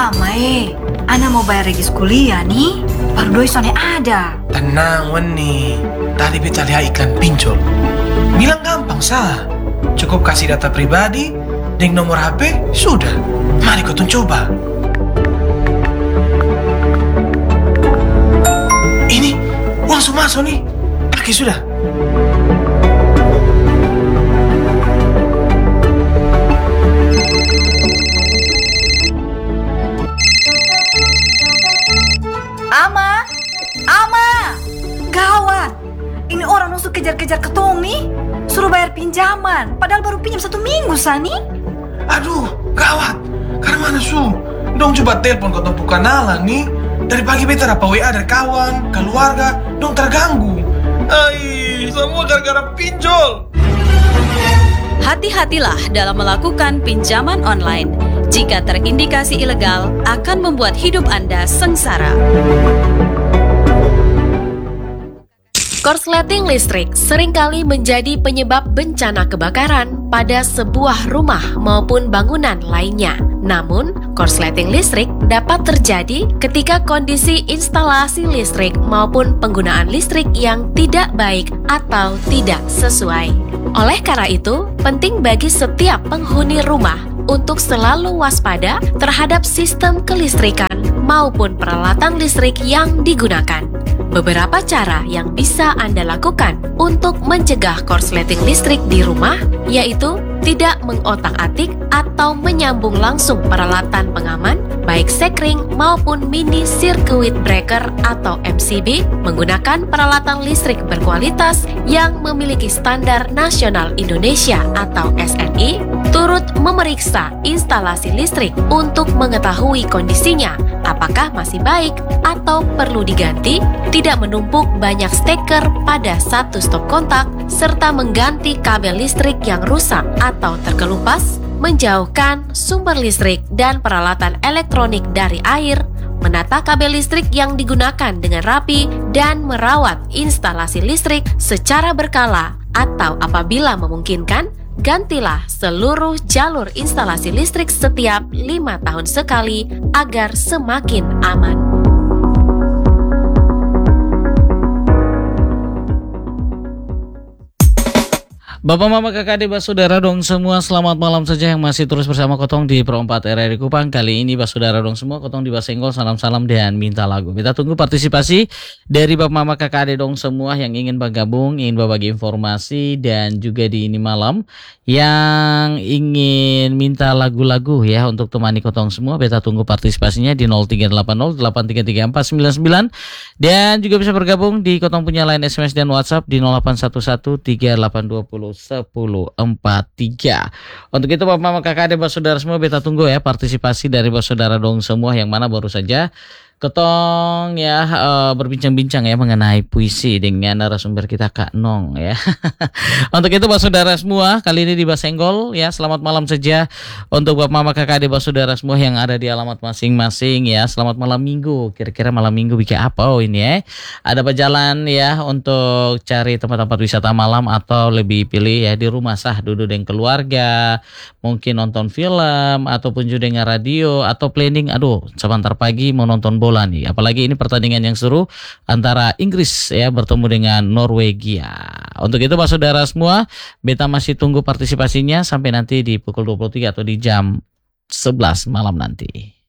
Ana mau bayar regis kuliah nih. Baru doi soalnya ada. Tenang Weni, tadi beta lihat iklan pinjol. Bilang gampang sah. Cukup kasih data pribadi dan nomor HP, sudah. Mari kau coba. Ini langsung masuk nih. Oke sudah. Ama, gawat. Ini orang nusuk kejar-kejar ketong nih. Suruh bayar pinjaman. Padahal baru pinjam 1 minggu, Sani. Aduh, gawat. Karena mana su? Dong coba telepon kau tempuh kenalan nih. Dari pagi beta dapat WA dari kawan, keluarga. Dong terganggu. Semua gara-gara pinjol. Hati-hatilah dalam melakukan pinjaman online. Jika terindikasi ilegal, akan membuat hidup Anda sengsara. Korsleting listrik seringkali menjadi penyebab bencana kebakaran pada sebuah rumah maupun bangunan lainnya. Namun, korsleting listrik dapat terjadi ketika kondisi instalasi listrik maupun penggunaan listrik yang tidak baik atau tidak sesuai. Oleh karena itu, penting bagi setiap penghuni rumah untuk selalu waspada terhadap sistem kelistrikan maupun peralatan listrik yang digunakan. Beberapa cara yang bisa Anda lakukan untuk mencegah korsleting listrik di rumah, yaitu tidak mengotak-atik atau menyambung langsung peralatan pengaman, baik sekring maupun mini circuit breaker atau MCB, menggunakan peralatan listrik berkualitas yang memiliki standar nasional Indonesia atau SNI, turut memeriksa instalasi listrik untuk mengetahui kondisinya, apakah masih baik atau perlu diganti, tidak menumpuk banyak steker pada satu stop kontak, serta mengganti kabel listrik yang rusak atau terkelupas, menjauhkan sumber listrik dan peralatan elektronik dari air, menata kabel listrik yang digunakan dengan rapi, dan merawat instalasi listrik secara berkala, atau apabila memungkinkan, gantilah seluruh jalur instalasi listrik setiap 5 tahun sekali agar semakin aman. Bapak, Mama, Kakak, Adik, Saudara dong semua, selamat malam saja yang masih terus bersama Kotong di Pro 4 RRI Kupang. Kali ini Saudara dong semua, Kotong di Basenggol, salam-salam dan minta lagu. Kita tunggu partisipasi dari Bapak, Mama, Kakak, Adik dong semua yang ingin bergabung, ingin berbagi informasi, dan juga di ini malam yang ingin minta lagu-lagu ya untuk temani Kotong semua. Beta tunggu partisipasinya di 0380833499 dan juga bisa bergabung di Kotong punya line SMS dan WhatsApp di 08113820 1043. Untuk itu Bapak, Mama, Kakak, Adik, Saudara semua, beta tunggu ya partisipasi dari Saudara dong semua yang mana baru saja Kotong ya berbincang-bincang ya mengenai puisi dengan narasumber kita Kak Nong ya. Untuk itu Saudara semua, kali ini di Basenggol ya, selamat malam saja untuk Bapak, Mama, Kakak, Adik, Saudara semua yang ada di alamat masing-masing ya. Selamat malam Minggu. Kira-kira malam Minggu bikin apa ini ya? Ada berjalan ya untuk cari tempat-tempat wisata malam atau lebih pilih ya di rumah sah duduk dengan keluarga, mungkin nonton film ataupun juga dengan radio atau planning sebentar pagi mau nonton bola nih. Apalagi ini pertandingan yang seru antara Inggris ya bertemu dengan Norwegia. Untuk itu Saudara semua, beta masih tunggu partisipasinya sampai nanti di pukul 23 atau di jam 11 malam nanti.